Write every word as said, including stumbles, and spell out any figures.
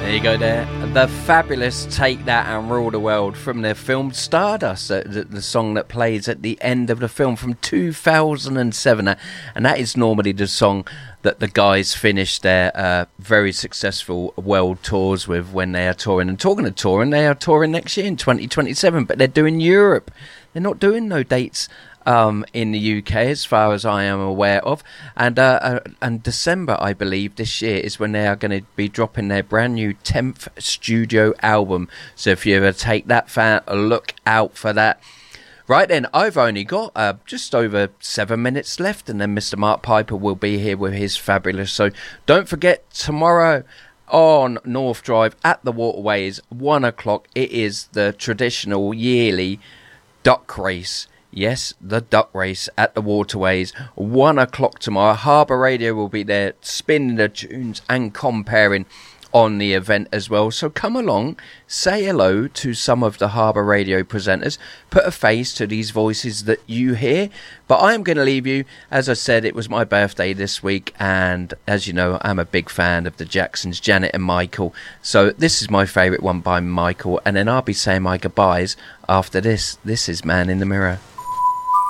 There you go there. The fabulous Take That and Rule the World from their film Stardust, the, the song that plays at the end of the film from two thousand seven. And that is normally the song that the guys finish their uh, very successful world tours with when they are touring. And talking of touring, they are touring next year in twenty twenty-seven, but they're doing Europe. They're not doing no dates Um, in the U K, as far as I am aware of, and uh, uh, and December, I believe, this year is when they are going to be dropping their brand new tenth studio album. So if you ever take that fan, look out for that. Right then, I've only got uh, just over seven minutes left, and then Mister Mark Piper will be here with his fabulous. So don't forget, tomorrow on North Drive at the Waterways, one o'clock, it is the traditional yearly duck race. Yes, the duck race at the Waterways, one o'clock tomorrow. Harbour Radio will be there spinning the tunes and comparing on the event as well. So come along, say hello to some of the Harbour Radio presenters, put a face to these voices that you hear. But I am going to leave you. As I said, it was my birthday this week, and as you know, I'm a big fan of the Jacksons, Janet and Michael. So this is my favourite one by Michael, and then I'll be saying my goodbyes after this. This is Man in the Mirror.